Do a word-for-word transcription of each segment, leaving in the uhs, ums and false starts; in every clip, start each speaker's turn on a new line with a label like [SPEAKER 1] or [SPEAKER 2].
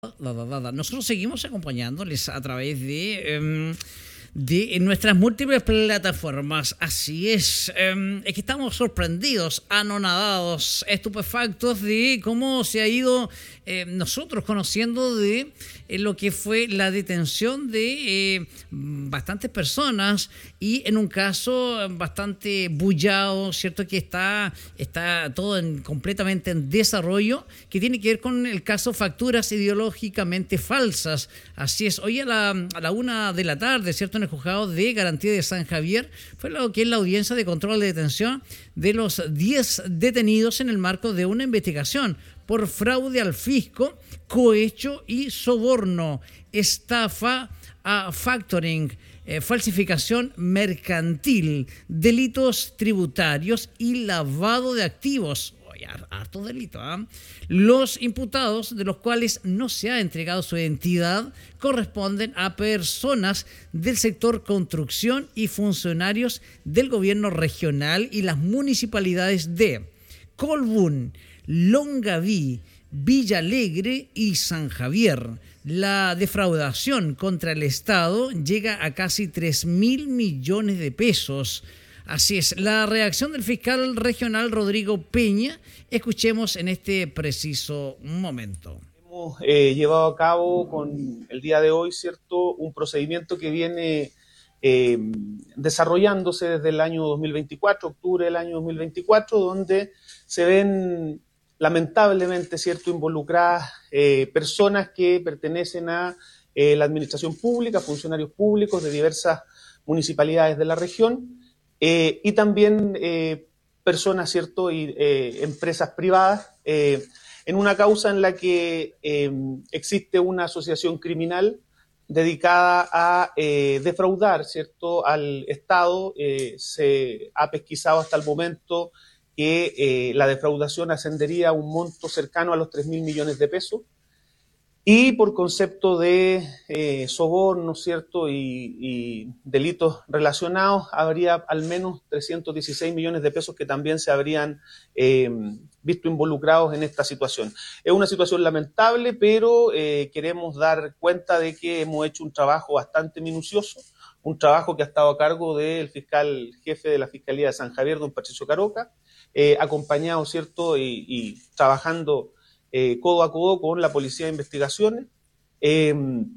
[SPEAKER 1] Da, da, da, da. Nosotros seguimos acompañándoles a través de, um, de nuestras múltiples plataformas. Así es, um, es que estamos sorprendidos, anonadados, estupefactos de cómo se ha ido eh, nosotros conociendo de eh, lo que fue la detención de eh, bastantes personas y en un caso bastante bullado, ¿cierto? Que está, está todo en, completamente en desarrollo, que tiene que ver con el caso facturas ideológicamente falsas. Así es, hoy a la, a la una de la tarde, ¿cierto? En el juzgado de garantía de San Javier, fue lo que es la audiencia de control de detención de los diez detenidos en el marco de una investigación por fraude al fisco, cohecho y soborno, estafa a factoring, eh, falsificación mercantil, delitos tributarios y lavado de activos. Oye, harto delito, ¿eh? Los imputados, de los cuales no se ha entregado su identidad, corresponden a personas del sector construcción y funcionarios del gobierno regional y las municipalidades de Colbún, Longaví, Villa Alegre y San Javier. La defraudación contra el Estado llega a casi tres mil millones de pesos. Así es, la reacción del fiscal regional Rodrigo Peña, escuchemos en este preciso momento.
[SPEAKER 2] Hemos eh, llevado a cabo con el día de hoy, ¿cierto?, un procedimiento que viene eh, desarrollándose desde el año dos mil veinticuatro, octubre del año dos mil veinticuatro, donde se ven lamentablemente, ¿cierto?, involucradas eh, personas que pertenecen a eh, la administración pública, funcionarios públicos de diversas municipalidades de la región, eh, y también eh, personas, ¿cierto?, y eh, empresas privadas, eh, en una causa en la que eh, existe una asociación criminal dedicada a eh, defraudar, ¿cierto?, al Estado. Eh, se ha pesquisado hasta el momento que eh, la defraudación ascendería a un monto cercano a los tres mil millones de pesos, y por concepto de eh, soborno, ¿cierto?, y, y delitos relacionados, habría al menos trescientos dieciséis millones de pesos que también se habrían eh, visto involucrados en esta situación. Es una situación lamentable, pero eh, queremos dar cuenta de que hemos hecho un trabajo bastante minucioso, un trabajo que ha estado a cargo del fiscal jefe de la Fiscalía de San Javier, don Patricio Caroca, eh, acompañado, ¿cierto?, y, y trabajando eh, codo a codo con la Policía de Investigaciones, eh,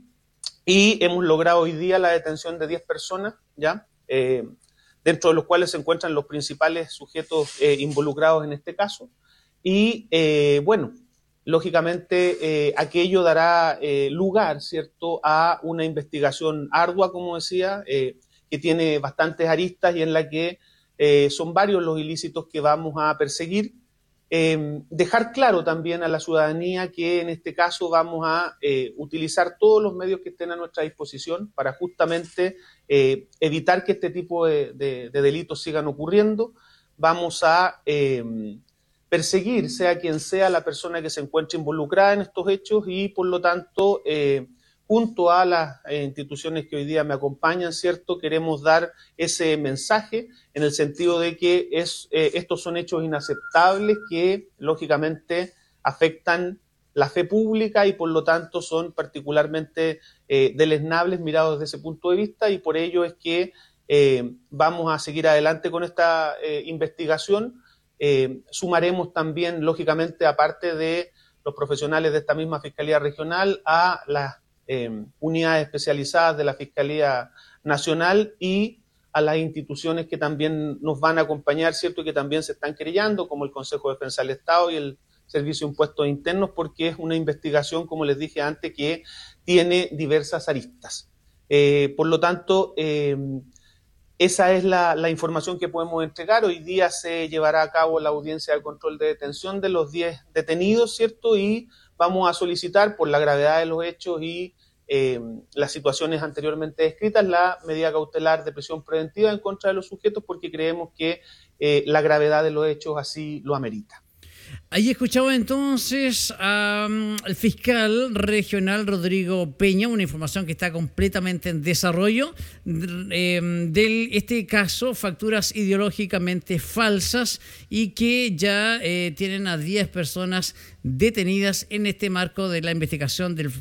[SPEAKER 2] y hemos logrado hoy día la detención de diez personas, ¿ya? Eh, dentro de los cuales se encuentran los principales sujetos eh, involucrados en este caso, y eh, bueno, lógicamente eh, aquello dará eh, lugar, ¿cierto?, a una investigación ardua, como decía, eh, que tiene bastantes aristas y en la que eh, son varios los ilícitos que vamos a perseguir. Eh, dejar claro también a la ciudadanía que en este caso vamos a eh, utilizar todos los medios que estén a nuestra disposición para justamente eh, evitar que este tipo de, de, de delitos sigan ocurriendo. Vamos a eh, perseguir, sea quien sea la persona que se encuentre involucrada en estos hechos, y por lo tanto, eh, junto a las eh, instituciones que hoy día me acompañan, ¿cierto?, queremos dar ese mensaje en el sentido de que es, eh, estos son hechos inaceptables que lógicamente afectan la fe pública y por lo tanto son particularmente eh, deleznables mirados desde ese punto de vista, y por ello es que eh, vamos a seguir adelante con esta eh, investigación. Eh, sumaremos también, lógicamente, aparte de los profesionales de esta misma Fiscalía Regional, a las eh, unidades especializadas de la Fiscalía Nacional y a las instituciones que también nos van a acompañar, ¿cierto?, y que también se están querellando, como el Consejo de Defensa del Estado y el Servicio de Impuestos Internos, porque es una investigación, como les dije antes, que tiene diversas aristas. Eh, por lo tanto, eh, esa es la, la información que podemos entregar. Hoy día se llevará a cabo la audiencia de control de detención de los diez detenidos, ¿cierto?, y vamos a solicitar, por la gravedad de los hechos y eh, las situaciones anteriormente descritas, la medida cautelar de prisión preventiva en contra de los sujetos, porque creemos que eh, la gravedad de los hechos así lo amerita.
[SPEAKER 1] Ahí escuchaba entonces um, al fiscal regional Rodrigo Peña, una información que está completamente en desarrollo eh, de este caso, facturas ideológicamente falsas, y que ya eh, tienen a diez personas detenidas en este marco de la investigación del